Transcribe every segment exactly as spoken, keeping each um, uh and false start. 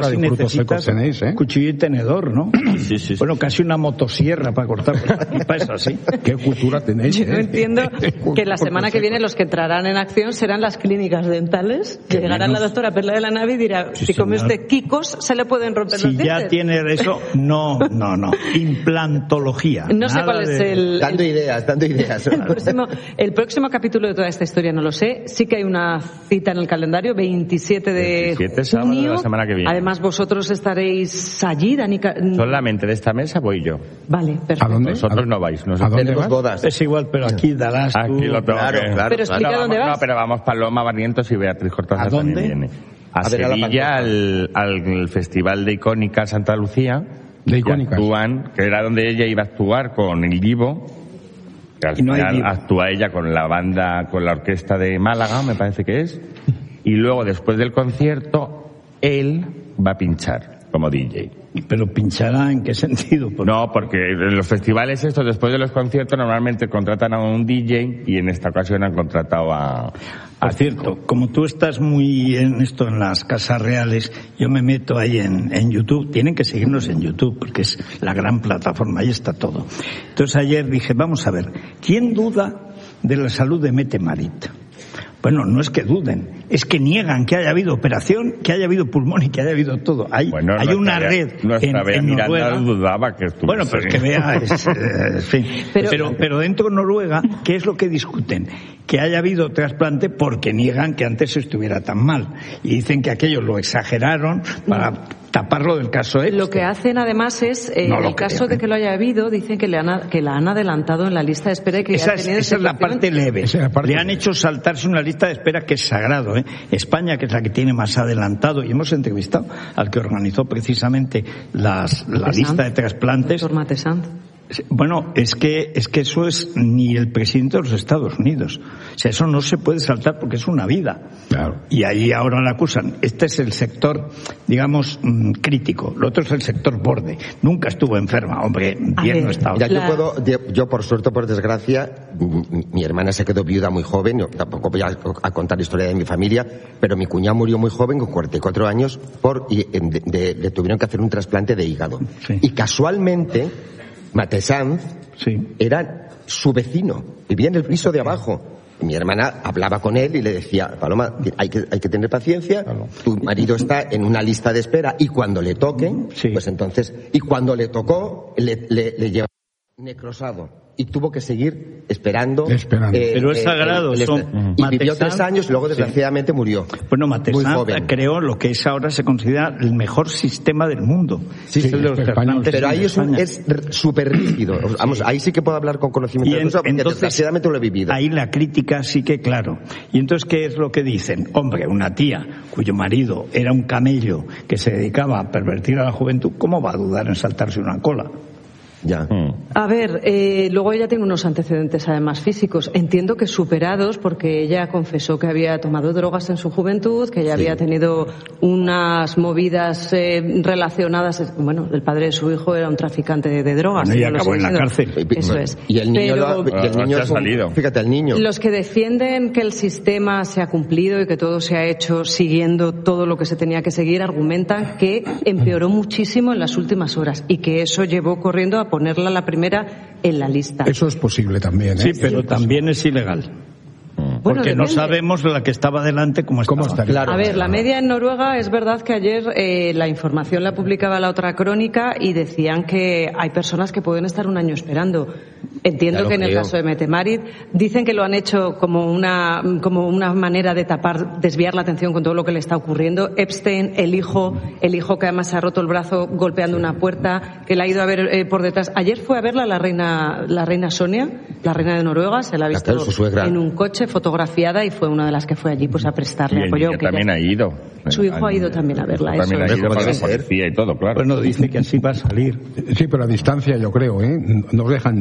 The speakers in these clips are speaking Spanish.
Si necesitas tenéis, ¿eh? cuchillo y tenedor, ¿no? Sí, sí, sí. Bueno, casi una motosierra para cortar pipas así. ¿Qué cultura tenéis? Yo eh? entiendo que la semana que viene los que entrarán en acción serán las clínicas dentales. Llegará la doctora Perla de la Nave y dirá, sí, si come usted quicos, se le pueden romper si los dientes. Si ya tiene eso, no, no, no. Implantología. No sé cuál de... es el... Dando ideas, dando ideas. El próximo, el próximo capítulo de toda esta historia no lo sé. Sí que hay una cita en el calendario, veintisiete de veintisiete, junio. sábado de la semana que viene. Además, vosotros estaréis allí, Dani. Solamente de esta mesa voy yo. Vale, perfecto. ¿A dónde? Vosotros no vais. Nosotros tenemos bodas. Es igual, pero aquí darás tú... Aquí lo tengo Claro, que... claro. Pero explica No, dónde vamos, vas. No, pero vamos Paloma, Barrientos y Beatriz Cortázar ¿A dónde? también viene. A, A ver, a la Sevilla, pantoja. al, al Festival de Icónica Santa Lucía. De que Icónicas. actúan, que era donde ella iba a actuar con el Divo. Que al Y no hay final Divo. actúa ella con la banda, con la orquesta de Málaga, me parece que es. Y luego, después del concierto, él va a pinchar como D J. Pero pinchará en qué sentido. Porque... No, porque en los festivales estos, después de los conciertos, normalmente contratan a un D J y en esta ocasión han contratado a... Por cierto, como tú estás muy en esto en las casas reales, yo me meto ahí en, en YouTube. Tienen que seguirnos en YouTube porque es la gran plataforma, ahí está todo. Entonces ayer dije, vamos a ver, ¿quién duda de la salud de Mette Marit? Bueno, no es que duden, es que niegan que haya habido operación, que haya habido pulmón y que haya habido todo. Hay, bueno, hay una nuestra, red nuestra en, Bea en Miranda Noruega. dudaba que estuviese. Bueno, pero es que vea, es, eh, en fin. Pero, pero, pero dentro de Noruega, ¿qué es lo que discuten? Que haya habido trasplante porque niegan que antes estuviera tan mal. Y dicen que aquello lo exageraron para taparlo del caso Epstein. Lo que hacen además es, eh, No en lo el caso creo, de ¿eh? que lo haya habido, dicen que, le han, que la han adelantado en la lista de espera y que Esa ya ha es, tenido esa es la situación- parte leve. Esa es la parte Le han leve. hecho saltarse una lista de espera que es sagrado, ¿eh? España, que es la que tiene más adelantado, y hemos entrevistado al que organizó precisamente las, la Matesanz. lista de trasplantes. Doctor Matesanz. Bueno, es que es que eso es ni el presidente de los Estados Unidos. O sea, eso no se puede saltar porque es una vida. Claro. Y ahí ahora la acusan. Este es el sector, digamos, mmm, crítico. Lo otro es el sector borde. Nunca estuvo enferma, hombre, A bien ver, no estaba. Mira, La- yo puedo, yo, yo, por suerte o por desgracia, mi, mi hermana se quedó viuda muy joven, yo tampoco voy a, a contar la historia de mi familia, pero mi cuñado murió muy joven, con cuarenta y cuatro años, por, y, de, de, le tuvieron que hacer un trasplante de hígado. Sí. Y casualmente, Matesanz Sí. era su vecino, vivía en el piso de abajo. Mi hermana hablaba con él y le decía, Paloma, hay que, hay que tener paciencia, tu marido está en una lista de espera y cuando le toque, Sí. pues entonces, y cuando le tocó, le, le, le llevó necrosado y tuvo que seguir esperando. Esperando. Pero es sagrado, el- el- son- y vivió Matesanz- tres años y luego Sí. desgraciadamente murió. Bueno, Muy Matesanz joven. creó lo que es ahora se considera el mejor sistema del mundo. Sí, Es sí, el de los español. trasplantes Pero en ahí es un- España. es r- súper rígido. Vamos, ahí sí que puedo hablar con conocimiento Y de en- causa, porque entonces, desgraciadamente lo he vivido. ahí la crítica sí que claro. Y entonces, ¿qué es lo que dicen? Hombre, una tía cuyo marido era un camello que se dedicaba a pervertir a la juventud, ¿cómo va a dudar en saltarse una cola? Ya. A ver, eh, luego ella tiene unos antecedentes además físicos. Entiendo que superados porque ella confesó que había tomado drogas en su juventud, que ella Sí. había tenido unas movidas eh, relacionadas. Bueno, el padre de su hijo era un traficante de, de drogas. Bueno, y ya lo acabó en la sigue siendo. cárcel. Eso es. Y el niño, Pero lo ha- y el Ah, niño ya ha fue un- salido. Fíjate, el niño. los que defienden que el sistema se ha cumplido y que todo se ha hecho siguiendo todo lo que se tenía que seguir argumentan que empeoró muchísimo en las últimas horas y que eso llevó corriendo a ponerla la primera en la lista. Eso es posible también, ¿eh? Sí, pero también es ilegal. Bueno, Porque no depende. sabemos la que estaba delante cómo estaba. ¿Cómo estaría? Claro. A ver, la media en Noruega es verdad que ayer eh, la información la publicaba la otra crónica y decían que hay personas que pueden estar un año esperando. Entiendo Ya lo que en el creo. caso de Mette Marit dicen que lo han hecho como una como una manera de tapar, desviar la atención con todo lo que le está ocurriendo. Epstein, el hijo, el hijo que además se ha roto el brazo golpeando una puerta, que la ha ido a ver eh, por detrás. Ayer fue a verla la reina la reina Sonia, la reina de Noruega, se la ha Ah, visto claro, su suegra. en un coche fotografiada y fue una de las que fue allí pues a Y prestarle el apoyo. niño que también ya- ha ido. Su hijo ha ido también a verla. También eso ha es. ido ¿Cómo con la debe ser? policía y todo, claro. Bueno, dice que así va a salir. Sí, pero a distancia yo creo, ¿eh? Nos dejan entrar.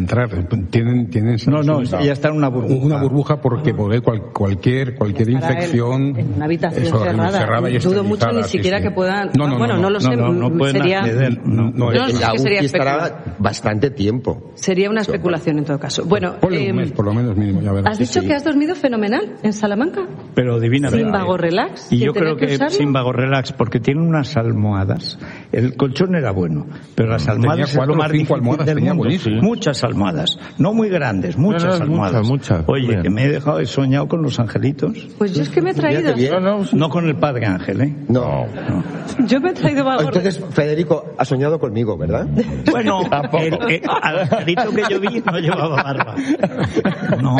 tienen, tienen no, no, ya está en una burbuja. Una burbuja porque poder cual, cualquier cualquier infección en una habitación eso, cerrada. cerrada y dudo mucho ni sí, siquiera sí. que puedan. No, no, bueno, no, no, no lo sé. No, no, no sería. Acceder, no, no, yo no En sé la qué sería U C I estará especular. bastante tiempo. Sería una especulación en todo caso. Bueno, Ponle eh, un mes, por lo menos mínimo, ya verás. has dicho sí. que has dormido fenomenal en Salamanca. Pero divinamente. Sin vago relax. Y sin yo tener creo que usarlo. sin vago relax, porque tiene unas almohadas. El colchón era bueno, pero las almohadas es cuatro lo o más cinco difícil almohadas, del tenía mundo. buenísimo. Muchas almohadas, no muy grandes, muchas No, no, almohadas. muchas, muchas. Oye, Bien. que me he dejado, he soñado con los angelitos. Pues yo es que me he traído. Fíjate bien. No, no, No con el padre Ángel, ¿eh? No. Yo me he traído vago Entonces, Federico ha soñado conmigo, ¿verdad? Bueno, el, el, al angelito que yo vi no llevaba barba. No.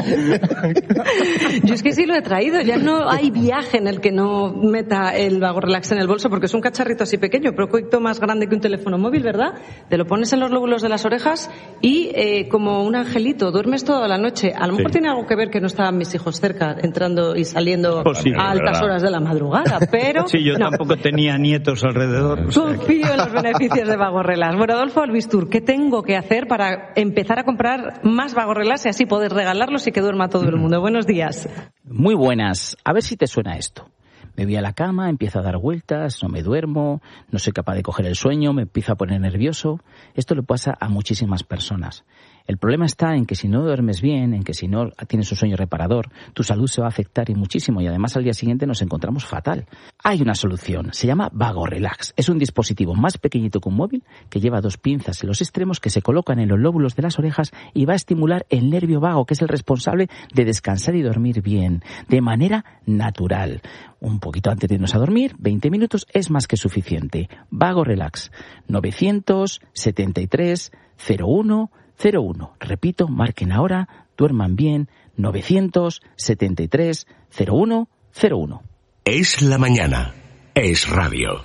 Yo es que sí lo he traído, ya no hay viaje en el que no meta el vago relax en el bolso porque es un cacharrito así pequeño, pero un poquito más grande que un teléfono móvil, ¿verdad? Te lo pones en los lóbulos de las orejas y eh, como un angelito, duermes toda la noche. A lo mejor Sí. tiene algo que ver que no estaban mis hijos cerca, entrando y saliendo Posible, a altas ¿verdad? horas de la madrugada, pero Sí, yo no. tampoco tenía nietos alrededor. o sea que- Confío en los beneficios de Vago Relax. Bueno, Adolfo Albistur, ¿qué tengo que hacer para empezar a comprar más Vago Relax y así poder regalarlos y que duerma todo el mundo? Buenos días. Muy buenas. A ver si te suena esto. Me voy a la cama, empiezo a dar vueltas, no me duermo, no soy capaz de coger el sueño, me empiezo a poner nervioso. Esto le pasa a muchísimas personas. El problema está en que si no duermes bien, en que si no tienes un sueño reparador, tu salud se va a afectar y muchísimo y además al día siguiente nos encontramos fatal. Hay una solución, se llama Vago Relax. Es un dispositivo más pequeñito que un móvil que lleva dos pinzas en los extremos que se colocan en los lóbulos de las orejas y va a estimular el nervio vago, que es el responsable de descansar y dormir bien, de manera natural. Un poquito antes de irnos a dormir, veinte minutos es más que suficiente. Vago Relax, novecientos setenta y tres cero uno cero uno. Repito, marquen ahora, duerman bien, novecientos setenta y tres cero uno cero uno. Es la mañana. Es radio.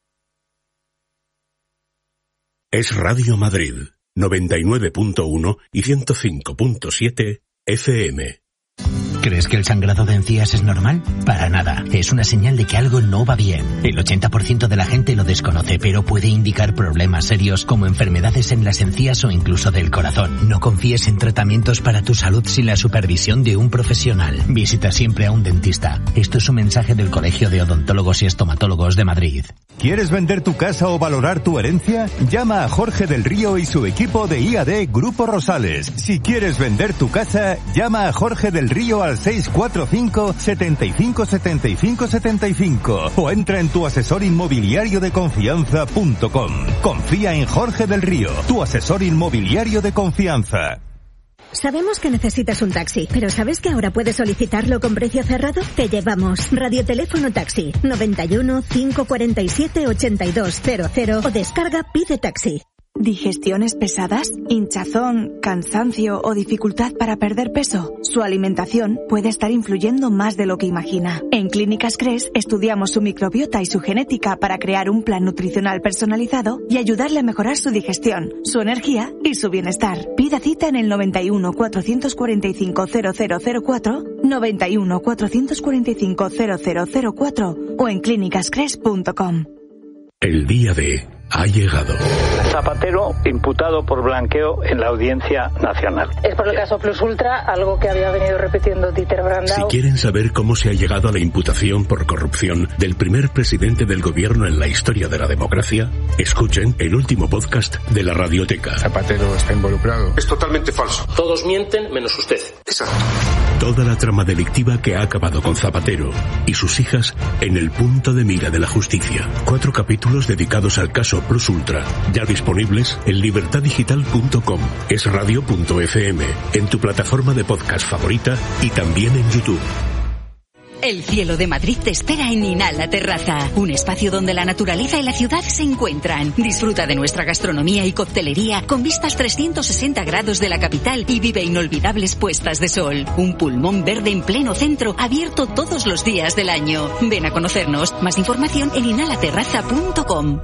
Es Radio Madrid, noventa y nueve punto uno y ciento cinco punto siete F M. ¿Crees que el sangrado de encías es normal? Para nada. Es una señal de que algo no va bien. El ochenta por ciento de la gente lo desconoce, pero puede indicar problemas serios como enfermedades en las encías o incluso del corazón. No confíes en tratamientos para tu salud sin la supervisión de un profesional. Visita siempre a un dentista. Esto es un mensaje del Colegio de Odontólogos y Estomatólogos de Madrid. ¿Quieres vender tu casa o valorar tu herencia? Llama a Jorge del Río y su equipo de I A D Grupo Rosales. Si quieres vender tu casa, llama a Jorge del Río al seis cuatro cinco, setenta y cinco, setenta y cinco, setenta y cinco o entra en tu asesor inmobiliario de confianza punto com. Confía en Jorge del Río, tu asesor inmobiliario de confianza. Sabemos que necesitas un taxi, pero ¿sabes que ahora puedes solicitarlo con precio cerrado? Te llevamos. Radioteléfono Taxi, noventa y uno, cinco cuarenta y siete, ochenta y dos cero cero o descarga Pide Taxi. ¿Digestiones pesadas? ¿Hinchazón, cansancio o dificultad para perder peso? Su alimentación puede estar influyendo más de lo que imagina. En Clínicas Cres estudiamos su microbiota y su genética para crear un plan nutricional personalizado y ayudarle a mejorar su digestión, su energía y su bienestar. Pida cita en el noventa y uno, cuatrocientos cuarenta y cinco, cero cero cero cuatro, noventa y uno, cuatrocientos cuarenta y cinco, cero cero cero cuatro o en clínicas cres punto com. El día de ha llegado. Zapatero imputado por blanqueo en la Audiencia Nacional. Es por el caso Plus Ultra, algo que había venido repitiendo Dieter Brandau. Si quieren saber cómo se ha llegado a la imputación por corrupción del primer presidente del gobierno en la historia de la democracia, escuchen el último podcast de la Radioteca. Zapatero está involucrado. Es totalmente falso. Todos mienten menos usted. Exacto. Toda la trama delictiva que ha acabado con Zapatero y sus hijas en el punto de mira de la justicia. Cuatro capítulos dedicados al caso Plus Ultra, ya disponibles en libertad digital punto com, esradio punto efe eme, en tu plataforma de podcast favorita y también en YouTube. El cielo de Madrid te espera en Inhala Terraza, un espacio donde la naturaleza y la ciudad se encuentran. Disfruta de nuestra gastronomía y coctelería con vistas trescientos sesenta grados de la capital y vive inolvidables puestas de sol. Un pulmón verde en pleno centro, abierto todos los días del año. Ven a conocernos. Más información en inhala terraza punto com.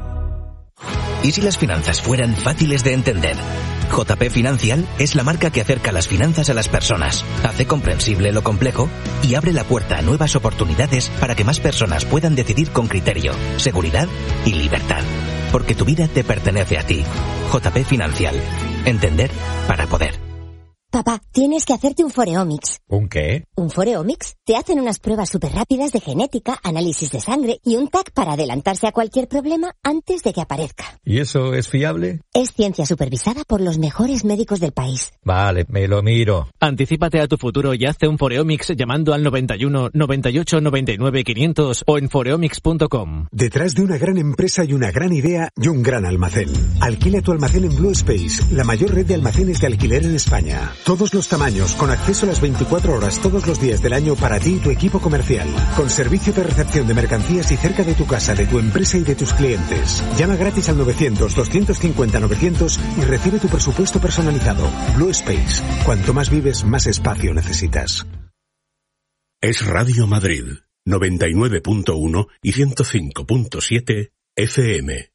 ¿Y si las finanzas fueran fáciles de entender? J P Financial es la marca que acerca las finanzas a las personas, hace comprensible lo complejo y abre la puerta a nuevas oportunidades para que más personas puedan decidir con criterio, seguridad y libertad. Porque tu vida te pertenece a ti. J P Financial. Entender para poder. papá, tienes que hacerte un Foreomics. ¿Un qué? ¿Un Foreomics? Te hacen unas pruebas súper rápidas de genética, análisis de sangre y un tag para adelantarse a cualquier problema antes de que aparezca. ¿Y eso es fiable? Es ciencia supervisada por los mejores médicos del país. Vale, me lo miro. Anticípate a tu futuro y hazte un Foreomics llamando al noventa y uno, noventa y ocho, noventa y nueve, quinientos o en foreomics punto com. Detrás de una gran empresa y una gran idea y un gran almacén. Alquila tu almacén en Blue Space, la mayor red de almacenes de alquiler en España. Todos los tamaños, con acceso a las veinticuatro horas todos los días del año para ti y tu equipo comercial. Con servicio de recepción de mercancías y cerca de tu casa, de tu empresa y de tus clientes. Llama gratis al novecientos, doscientos cincuenta, novecientos y recibe tu presupuesto personalizado. Blue Space. Cuanto más vives, más espacio necesitas. Es Radio Madrid, noventa y nueve punto uno y ciento cinco punto siete F M.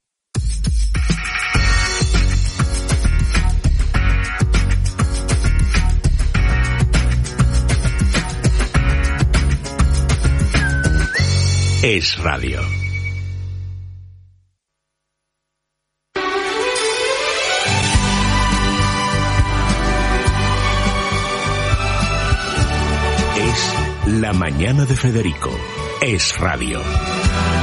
Es Radio. Es La Mañana de Federico. Es Radio.